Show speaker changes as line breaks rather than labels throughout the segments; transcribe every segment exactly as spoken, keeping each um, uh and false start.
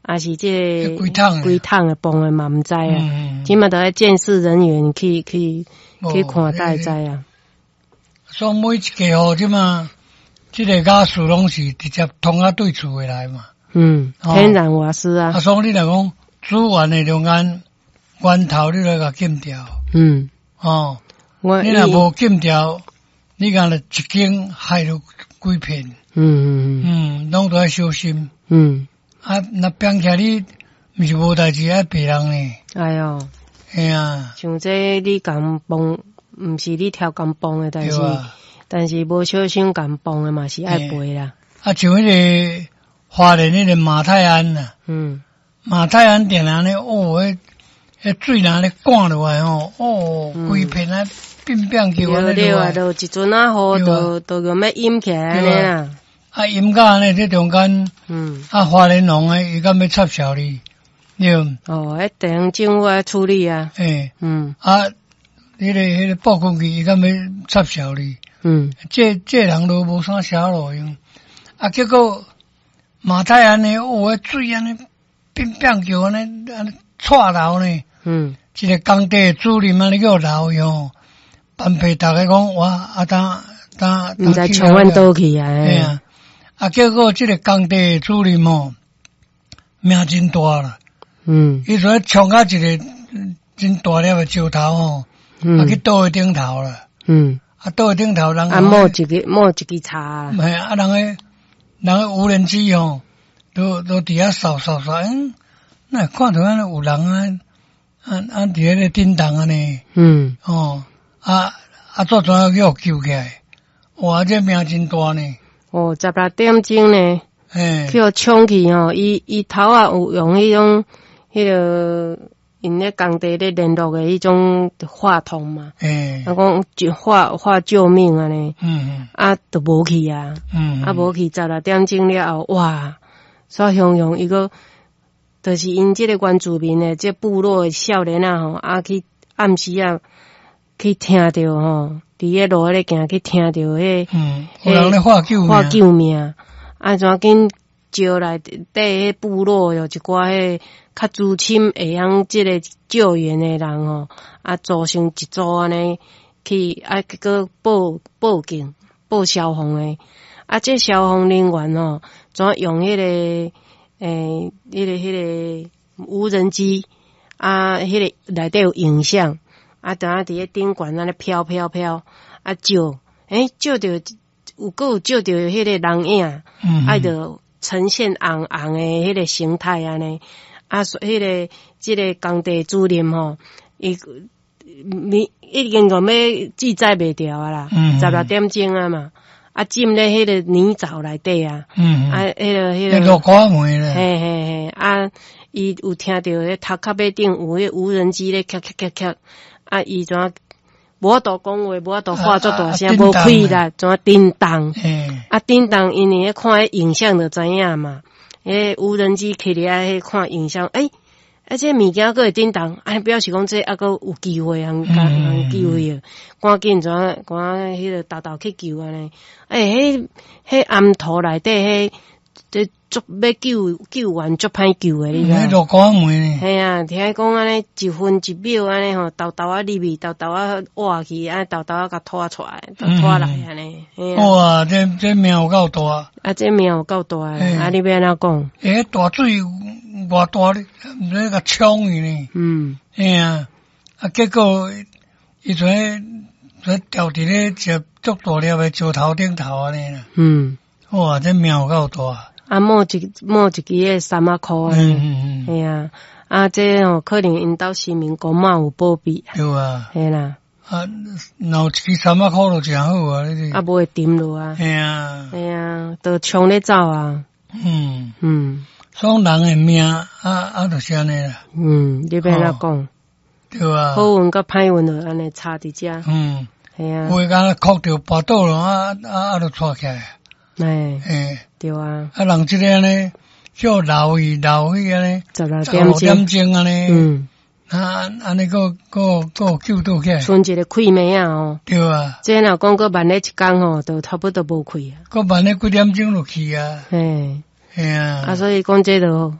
还是这个
规桶
规桶的泵的嘛唔知啊。即嘛都要监视人员去去去看待知啊。
所以每一家户即嘛，即个瓦斯拢是直接通啊对厝诶来嘛。
嗯，天然瓦斯啊。
啊，所以你来讲，资源诶中间源头你来甲禁掉。
嗯。
哦。
我
你若无禁掉，你讲了一间害了几片。
嗯嗯
嗯，拢都要小心。
嗯。
啊，那变起来你毋是无代志爱别人呢。
哎哟。
哎呀。
像这你共帮，毋是你挑共帮的，但是、啊、但是无小心共帮的嘛是爱赔啦。啊，
像迄个花莲迄个马泰安呐。嗯。马泰安店安尼，哦，迄迄水若咧灌落来吼，哦，规片啊变变叫安尼落来。
对啊，就一阵啊雨，就就用要淹起来安尼啦。
啊，淹到安尼，这中间，嗯，啊，花莲农诶，伊敢要插销你，对。
哦，迄地方政府爱处理啊。
诶，嗯，啊，迄个迄个报关机伊敢要插销你，嗯，这这人都无啥写路用，啊，结果马太安尼，哦，迄水安尼变变叫安尼安尼窜流呢，嗯，一个工地主任安尼叫流哟，办配大家讲哇，啊，当当，
毋知冲阮倒去啊，
哎呀。啊，结果这个工地主任哦，命真大啦。嗯，伊说冲啊一个真大粒的石头哦，嗯、啊去倒喺顶头啦。嗯，啊倒喺顶头，人
啊摸一个摸一个叉。
系啊，人个人个无人机哦，都都伫遐扫扫扫，嗯，那看到安尼有人啊，啊啊伫迄个顶档安尼。嗯，哦，啊啊做怎样叫救起来？哇，这命真大呢。
哦，十六点钟呢，去互冲去吼，伊伊头啊有用迄种迄个因咧工地咧联络的迄种话筒嘛，啊讲就话话救命啊呢，嗯啊都无去啊，嗯啊无去十六点钟了后，哇，煞汹涌伊个，就是因即个原住民的即部落的少年啊吼，啊去暗时啊去听着吼。伫迄路咧行去听着迄，嗯，
有人咧喊救命，
喊救命，啊，怎紧招来底迄部落有一寡迄较资深会晓即个救援的人吼，啊，组成一组安尼去，啊，结果报报警报消防的，啊，这消防人员吼，怎用迄、那个诶，迄、那个迄、那个无人机，啊，迄、那个内底有影像。啊，等下伫咧顶悬安尼飘飘飘，啊照，诶、欸，照着有够有照着迄个人影，嗯，啊着呈现红红诶迄个形态安尼，啊，迄、那个即、这个工地主任吼，伊咪已经讲要记载袂掉啊啦，嗯，十六点钟啊嘛，啊浸咧迄个泥沼内底啊，嗯，啊，迄、那个迄、那个
落寡梅咧，
嘿嘿嘿，啊，伊有聽到迄頭殼尾頂有迄無人機咧，咔咔咔咔。啊！伊怎啊無法度講話，無法度發作大聲，無氣力，怎啊叮當？啊叮當，因為看迄影像就知影嘛。迄無人機起嚟啊，迄看影像，誒、欸，啊這物件佫會叮當，啊表示講這抑佫有機會，通通機會啊！趕緊怎啊，趕迄個豆豆去救安尼。誒，迄迄暗土內底迄。這足要救救援足歹救誒，你知？
落寡梅呢？
係啊，聽講安尼一分一秒安尼吼，豆豆啊入去，豆豆啊挖去，啊豆豆啊甲拖出來，拖來安尼。
哇，這這命有夠大！
啊，這命有夠大誒！啊，你要安怎講？
誒，大水偌大咧，毋使甲衝伊呢？嗯，係啊，啊結果伊做做掉佇咧只足大粒誒石頭頂頭安尼啦。嗯，哇，這命有夠大！
啊，摸一摸一支迄三啊箍啊，嗯嗯係啊，啊，這吼可能因兜市民公媽有保庇，
對啊，
係啦，
啊，若有一支三啊箍就真好啊，你
啊，無會沉落啊，
係啊，
係啊，都衝咧走啊，
嗯嗯，所以人誒命啊啊，就是安尼啦，
嗯，你要安怎講，
對啊，
好運甲歹運就安尼差佇遮，嗯，係啊，
有誒講哭着跋倒咯，啊啊啊，就錯起來。
哎，哎，對啊！
啊，人即個安尼叫留意留意安尼，
十六點
點鐘安尼，
嗯，
啊，安尼個個個救倒起來，
剩一個開暝啊哦，
對啊，
這若講個慢咧一工吼，就差不多無開啊，
個慢咧幾點鐘就去啊，
嘿，
係啊，
啊，所以講這就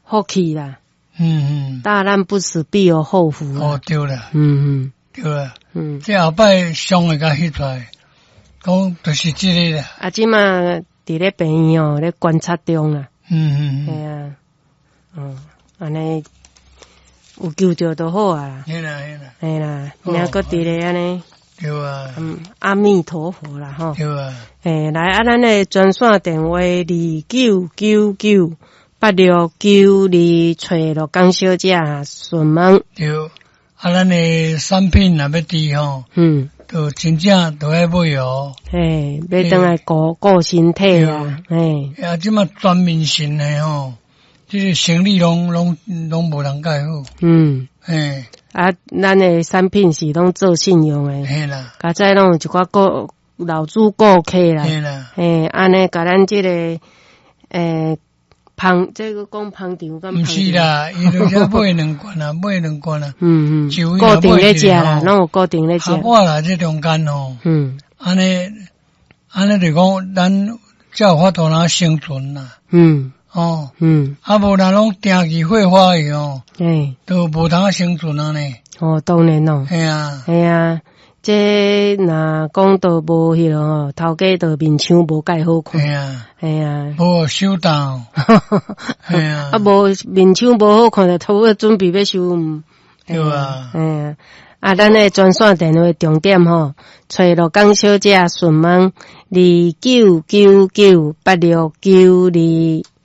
福气啦。
嗯嗯，
大难不死必有后福啦。
哦，对啦，
嗯嗯
对啦，
嗯，
这后摆上会甲翕出来，讲就是这个啦。
啊，即马伫咧病院哦，咧观察中啦。
嗯嗯
系啊，嗯，安尼有救着就好啊。
嗯，嘿啦嘿啦，
系啦，名搁伫咧安尼，
对啊，
嗯，阿弥陀佛啦吼。
对啊，
诶，来啊，咱诶专线电话二九九九八六九二，找罗江小姐询问。
对，啊，咱诶产品若要滴吼，
嗯，
就真正都要买哦。
嘿，要等来顾顾身体啦，嘿，
啊，即马全面性诶吼，即个生理拢拢拢无人介好。
嗯，
嘿，
啊，咱诶产品是拢做信用诶，
嘿啦，
加在拢有一寡顾老主顾客啦，
嘿啦，
嘿，安尼甲咱即个诶。捧，这个讲捧场跟
毋是啦，伊就只买两罐啊，买两罐啊，
嗯嗯，
就
固定咧食啦，拢有固定咧食。
啊，我啦，这中间吼，
嗯，
安尼安尼就讲，咱才有法度通生存啦。
嗯，
哦，
嗯，
啊无咱拢定期会花去哦，
诶，
都无通生存啊呢。
哦，当然咯，
系啊，
系啊，这若讲到无迄个吼，头家到面相无介好看。
系啊。
系啊，
无收到，系啊，
啊无面相无好看，就头个准备要收。
对啊，
哎呀，啊，咱诶专线电话重点吼，找罗江小姐询问二九九九八六九二。